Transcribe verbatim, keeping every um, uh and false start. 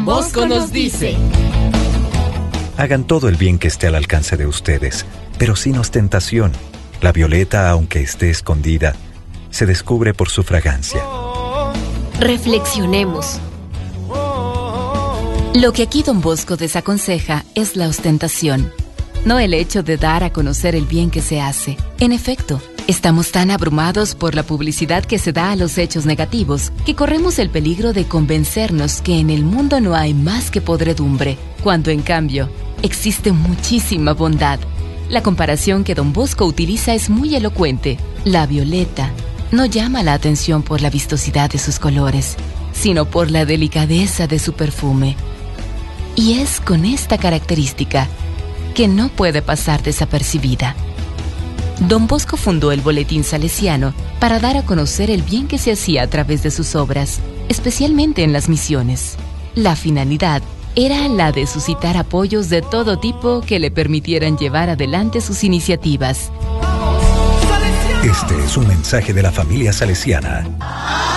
Bosco nos dice: hagan todo el bien que esté al alcance de ustedes, pero sin ostentación. La violeta, aunque esté escondida, se descubre por su fragancia. Reflexionemos. Lo que aquí Don Bosco desaconseja es la ostentación, no el hecho de dar a conocer el bien que se hace. En efecto, estamos tan abrumados por la publicidad que se da a los hechos negativos que corremos el peligro de convencernos que en el mundo no hay más que podredumbre, cuando en cambio existe muchísima bondad. La comparación que Don Bosco utiliza es muy elocuente. La violeta no llama la atención por la vistosidad de sus colores, sino por la delicadeza de su perfume. Y es con esta característica que no puede pasar desapercibida. Don Bosco fundó el Boletín Salesiano para dar a conocer el bien que se hacía a través de sus obras, especialmente en las misiones. La finalidad era la de suscitar apoyos de todo tipo que le permitieran llevar adelante sus iniciativas. Este es un mensaje de la familia salesiana.